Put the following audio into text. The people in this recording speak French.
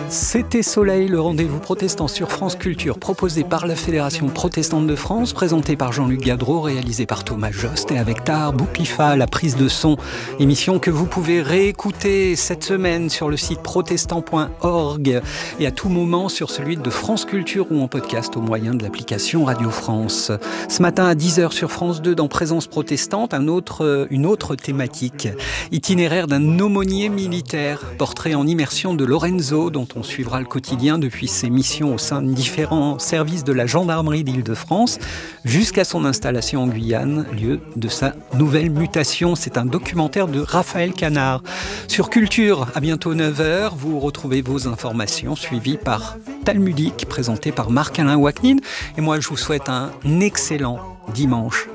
C'était Soleil, le rendez-vous protestant sur France Culture, proposé par la Fédération protestante de France, présenté par Jean-Luc Gadreau, réalisé par Thomas Jost et avec Tahar Bouklifa, la prise de son. Émission que vous pouvez réécouter cette semaine sur le site protestant.org et à tout moment sur celui de France Culture ou en podcast au moyen de l'application Radio France. Ce matin à 10h sur France 2 dans Présence protestante, une autre thématique. Itinéraire d'un aumônier militaire, portrait en immersion de Lorenzo, dont on suivra le quotidien depuis ses missions au sein de différents services de la gendarmerie d'Île-de-France jusqu'à son installation en Guyane, lieu de sa nouvelle mutation. C'est un documentaire de Raphaël Canard. Sur Culture, à bientôt 9h, vous retrouvez vos informations suivies par Talmudique, présenté par Marc-Alain Waknin. Et moi, je vous souhaite un excellent dimanche